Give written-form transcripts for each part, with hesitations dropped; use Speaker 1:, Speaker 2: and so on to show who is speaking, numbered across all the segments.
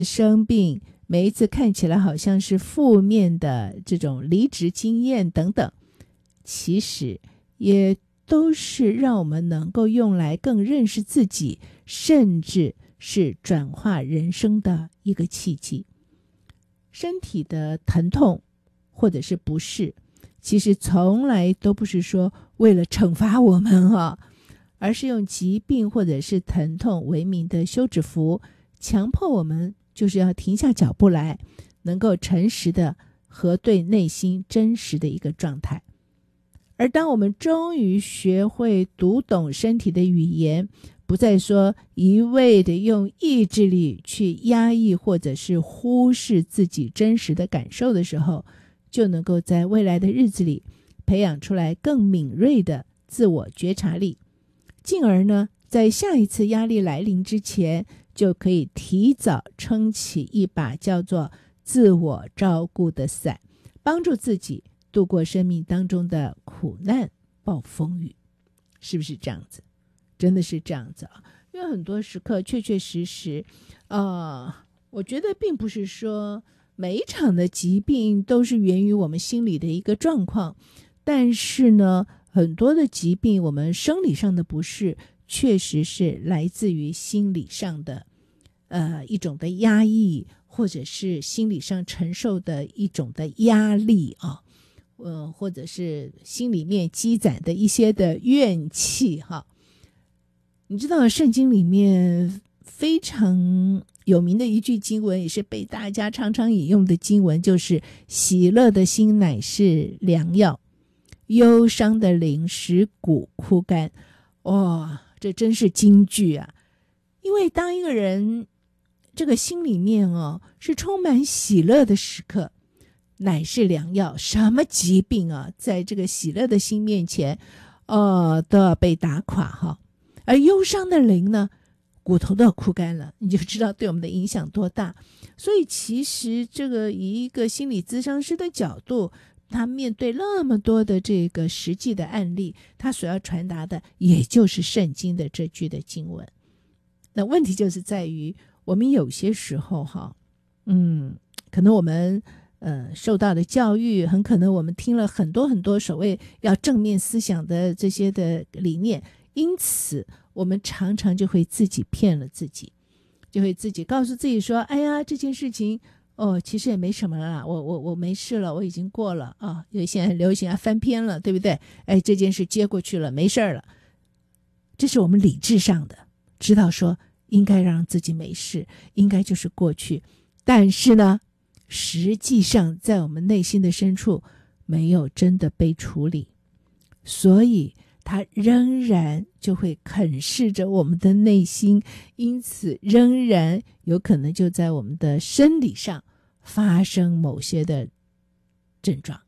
Speaker 1: 生病，每一次看起来好像是负面的这种离职经验等等，其实也都是让我们能够用来更认识自己，甚至是转化人生的一个契机。身体的疼痛或者是不适，其实从来都不是说为了惩罚我们而是用疾病或者是疼痛为名的休止符，强迫我们就是要停下脚步来，能够诚实的核对内心真实的一个状态。而当我们终于学会读懂身体的语言，不再说一味的用意志力去压抑或者是忽视自己真实的感受的时候，就能够在未来的日子里培养出来更敏锐的自我觉察力，进而呢，在下一次压力来临之前，就可以提早撑起一把叫做自我照顾的伞，帮助自己度过生命当中的苦难暴风雨。是不是这样子？真的是这样子因为很多时刻确确实实我觉得并不是说每一场的疾病都是源于我们心理的一个状况，但是呢，很多的疾病我们生理上的不适确实是来自于心理上的一种的压抑，或者是心理上承受的一种的压力或者是心里面积攒的一些的怨气你知道圣经里面非常有名的一句经文，也是被大家常常引用的经文，就是喜乐的心乃是良药，忧伤的灵使骨枯干。这真是金句啊！因为当一个人这个心里面是充满喜乐的时刻，乃是良药。什么疾病在这个喜乐的心面前都要被打垮而忧伤的灵呢，骨头都要枯干了，你就知道对我们的影响多大。所以其实这个以一个心理咨商师的角度，他面对那么多的这个实际的案例，他所要传达的也就是圣经的这句的经文。那问题就是在于我们有些时候可能我们受到的教育，很可能我们听了很多很多所谓要正面思想的这些的理念，因此我们常常就会自己骗了自己，就会自己告诉自己说，哎呀，这件事情其实也没什么了，我没事了，我已经过了有些很流行翻篇了，对不对？这件事接过去了，没事了。这是我们理智上的知道说应该让自己没事，应该就是过去。但是呢，实际上在我们内心的深处没有真的被处理，所以它仍然就会啃噬着我们的内心，因此仍然有可能就在我们的生理上发生某些的症状。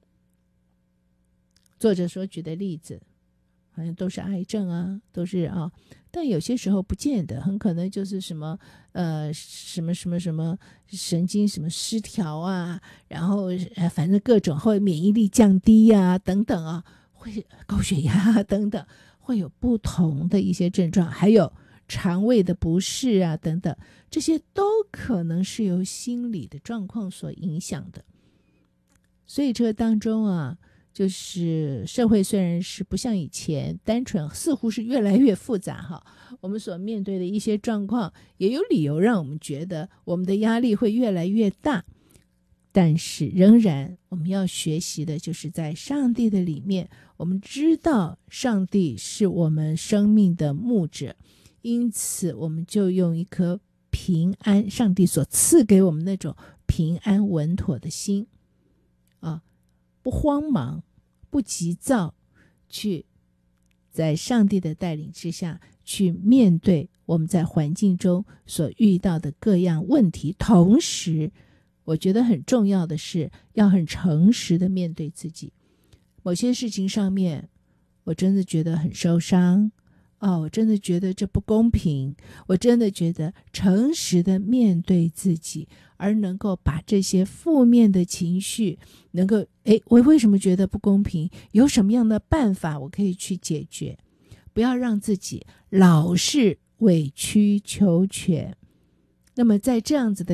Speaker 1: 作者所举的例子好像都是癌症都是但有些时候不见得，很可能就是什么什么神经什么失调然后反正各种会免疫力降低等等会高血压等等，会有不同的一些症状，还有肠胃的不适等等，这些都可能是由心理的状况所影响的。所以这个当中就是社会虽然是不像以前单纯，似乎是越来越复杂我们所面对的一些状况也有理由让我们觉得我们的压力会越来越大，但是仍然我们要学习的就是在上帝的里面，我们知道上帝是我们生命的牧者，因此我们就用一颗平安，上帝所赐给我们那种平安稳妥的心不慌忙不急躁，去在上帝的带领之下去面对我们在环境中所遇到的各样问题。同时我觉得很重要的是要很诚实的面对自己，某些事情上面我真的觉得很受伤我真的觉得这不公平，我真的觉得诚实的面对自己，而能够把这些负面的情绪能够我为什么觉得不公平，有什么样的办法我可以去解决，不要让自己老是委曲求全。 那么在这样子的